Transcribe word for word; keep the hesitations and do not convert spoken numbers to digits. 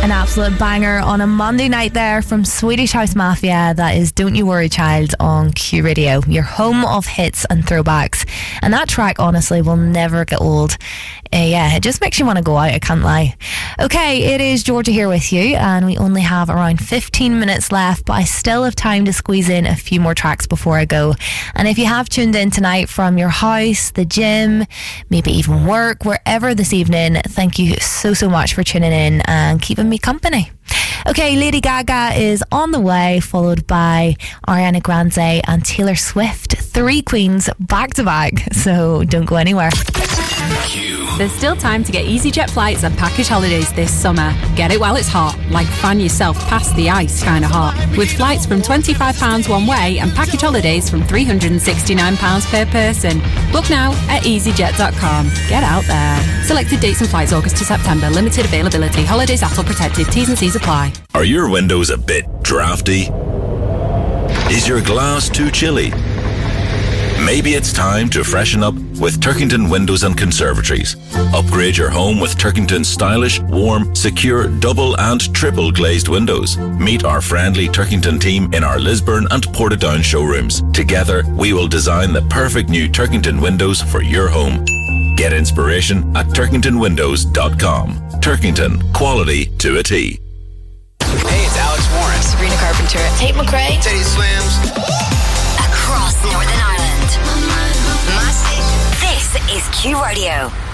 An absolute banger on a Monday night there from Swedish House Mafia. That is Don't You Worry Child on Q Radio, your home of hits and throwbacks. And that track honestly will never get old. Uh, yeah, it just makes you want to go out, I can't lie. Okay, it is Georgia here with you, and we only have around fifteen minutes left, but I still have time to squeeze in a few more tracks before I go. And if you have tuned in tonight from your house, the gym, maybe even work, wherever this evening, thank you so so much for tuning in and keeping me company. Okay, Lady Gaga is on the way, followed by Ariana Grande and Taylor Swift. Three queens back to back, so don't go anywhere. There's still time to get EasyJet flights and package holidays this summer. Get it while it's hot, like fan yourself past the ice kind of hot. With flights from twenty-five pounds one way and package holidays from three hundred sixty-nine pounds per person. Book now at easyjet dot com. Get out there. Selected dates and flights August to September. Limited availability. Holidays A T L protected. T's and C's apply. Are your windows a bit drafty? Is your glass too chilly? Maybe it's time to freshen up with Turkington Windows and Conservatories. Upgrade your home with Turkington's stylish, warm, secure, double and triple glazed windows. Meet our friendly Turkington team in our Lisburn and Portadown showrooms. Together, we will design the perfect new Turkington windows for your home. Get inspiration at turkington windows dot com. Turkington, quality to a T. Hey, it's Alex Morris, Sabrina Carpenter, Tate McRae, Teddy Swims. Across Northern Ireland. This is Q Radio.